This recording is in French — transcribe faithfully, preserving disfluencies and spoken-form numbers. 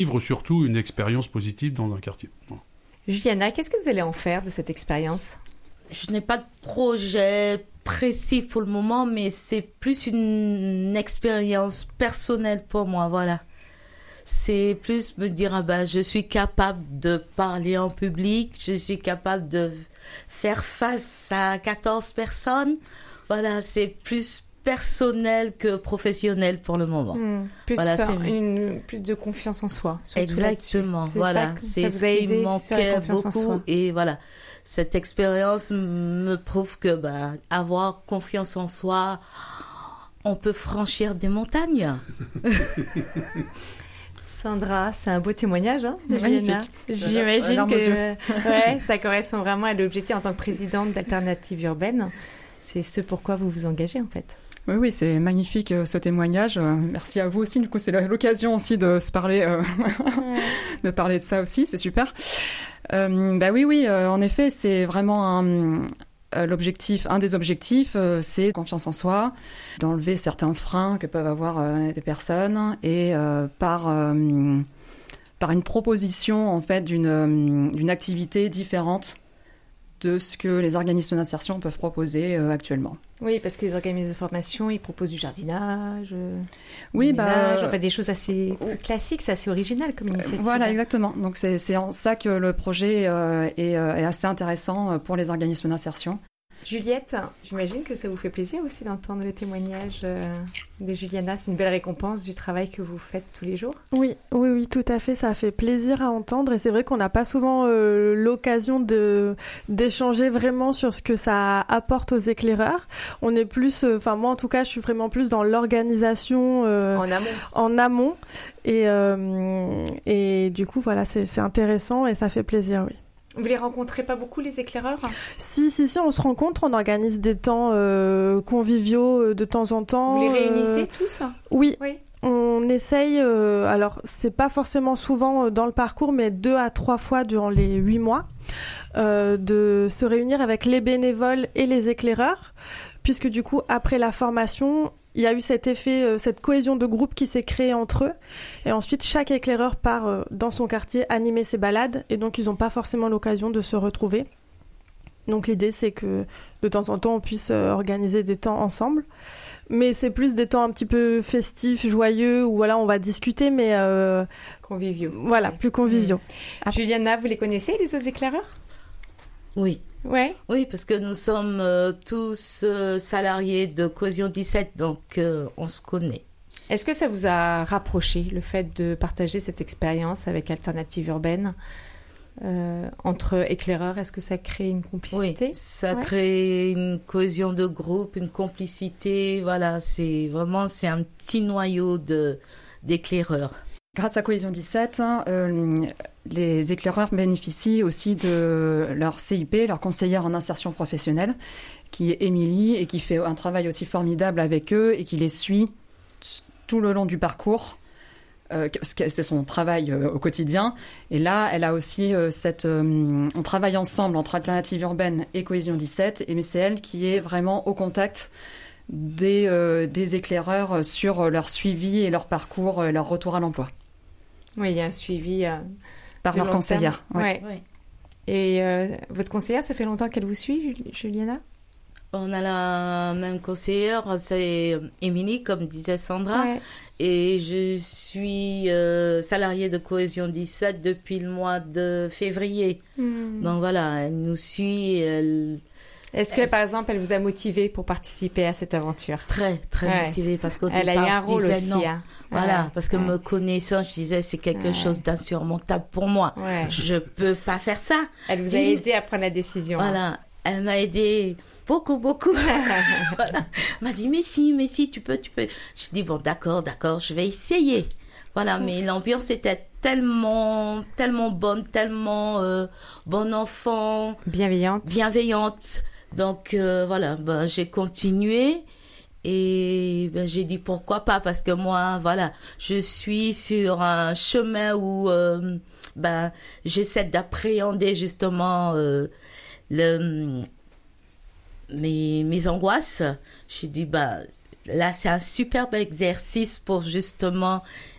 vivre surtout une expérience positive dans un quartier. Voilà. Juliana, qu'est-ce que vous allez en faire de cette expérience ? Je n'ai pas de projet précis pour le moment, mais c'est plus une expérience personnelle pour moi, voilà. C'est plus me dire, ah ben, je suis capable de parler en public, je suis capable de faire face à quatorze personnes. Voilà, c'est plus personnel que professionnel pour le moment. Mmh, plus, voilà, ça, c'est... une, plus de confiance en soi. Exactement, c'est voilà. Ça, c'est ça ce qui me manquait beaucoup. Et voilà, cette expérience me prouve que bah, avoir confiance en soi, on peut franchir des montagnes. Sandra, c'est un beau témoignage, hein, de Magnifique. Juliana. J'imagine la, la que ouais, ça correspond vraiment à l'objectif en tant que présidente d'Alternative Urbaine. C'est ce pourquoi vous vous engagez, en fait. Oui, oui, c'est magnifique ce témoignage. Merci à vous aussi. Du coup, c'est l'occasion aussi de se parler, euh, de parler de ça aussi. C'est super. Euh, bah oui, oui. Euh, en effet, c'est vraiment un, euh, l'objectif, un des objectifs, euh, c'est confiance en soi, d'enlever certains freins que peuvent avoir euh, des personnes et euh, par euh, par une proposition en fait d'une d'une activité différente de ce que les organismes d'insertion peuvent proposer euh, actuellement. Oui, parce que les organismes de formation, ils proposent du jardinage, euh, oui, du ménage, bah, enfin des choses assez classiques, c'est assez original comme initiative. Voilà, exactement. Donc c'est, c'est en ça que le projet euh, est, euh, est assez intéressant pour les organismes d'insertion. Juliette, j'imagine que ça vous fait plaisir aussi d'entendre le témoignage euh, de Juliana. C'est une belle récompense du travail que vous faites tous les jours. Oui, oui, oui, tout à fait. Ça fait plaisir à entendre. Et c'est vrai qu'on n'a pas souvent euh, l'occasion de, d'échanger vraiment sur ce que ça apporte aux éclaireurs. On est plus, enfin euh, moi en tout cas, je suis vraiment plus dans l'organisation euh, en amont. En amont. Et, euh, et du coup, voilà, c'est, c'est intéressant et ça fait plaisir, oui. Vous les rencontrez pas beaucoup, les éclaireurs ? Si, si, si, on se rencontre, on organise des temps euh, conviviaux euh, de temps en temps. Vous les réunissez euh... tous ? Oui. Oui. On essaye, euh, alors c'est pas forcément souvent dans le parcours, mais deux à trois fois durant les huit mois, euh, de se réunir avec les bénévoles et les éclaireurs, puisque du coup, après la formation, il y a eu cet effet, euh, cette cohésion de groupe qui s'est créée entre eux. Et ensuite, chaque éclaireur part euh, dans son quartier animer ses balades. Et donc, ils n'ont pas forcément l'occasion de se retrouver. Donc, l'idée, c'est que de temps en temps, on puisse euh, organiser des temps ensemble. Mais c'est plus des temps un petit peu festifs, joyeux, où voilà, on va discuter, mais... Euh, conviviaux. Voilà, ouais. Plus conviviaux. Mmh. Ah. Juliana, vous les connaissez, les autres éclaireurs ? Oui. Ouais. Oui, parce que nous sommes euh, tous euh, salariés de Cohésion dix-sept, donc euh, on se connaît. Est-ce que ça vous a rapproché, le fait de partager cette expérience avec Alternative Urbaine euh, entre éclaireurs? Est-ce que ça crée une complicité? Oui, ça ouais. crée une cohésion de groupe, une complicité. Voilà, c'est vraiment c'est un petit noyau de, d'éclaireurs. Grâce à Cohésion dix-sept, euh, les éclaireurs bénéficient aussi de leur C I P, leur conseillère en insertion professionnelle, qui est Émilie et qui fait un travail aussi formidable avec eux et qui les suit tout le long du parcours. Euh, c'est son travail euh, au quotidien. Et là, elle a aussi euh, cette... Euh, on travaille ensemble entre Alternative Urbaine et Cohésion dix-sept, et c'est elle qui est vraiment au contact des, euh, des éclaireurs sur leur suivi et leur parcours, leur retour à l'emploi. Oui, il y a un suivi euh, par leur conseillère. Ouais. Ouais. Et euh, votre conseillère, ça fait longtemps qu'elle vous suit, Juliana? On a la même conseillère, c'est Émilie, comme disait Sandra. Ouais. Et je suis euh, salariée de Cohésion dix-sept depuis le mois de février. Mmh. Donc voilà, elle nous suit. Elle... Est-ce que, elle... par exemple, elle vous a motivé pour participer à cette aventure? Très, très ouais. motivée, parce qu'au elle départ, a eu un je rôle disais aussi, non. Hein. Voilà, ouais. parce que ouais. me connaissant, je disais c'est quelque ouais. chose d'insurmontable pour moi. Ouais. Je peux pas faire ça. Elle vous a Dis... aidé à prendre la décision. Voilà, hein. Elle m'a aidé beaucoup, beaucoup. Voilà. Elle m'a dit mais si, mais si, tu peux, tu peux. Je dis bon, d'accord, d'accord, je vais essayer. Voilà, ouais. Mais l'ambiance était tellement, tellement bonne, tellement euh, bon enfant, bienveillante, bienveillante. Donc euh, voilà, ben j'ai continué. Et ben, j'ai dit pourquoi pas, parce que moi, voilà, je suis sur un chemin où euh, ben, j'essaie d'appréhender justement euh, le, mes, mes angoisses. J'ai dit, ben, là, c'est un superbe exercice pour justement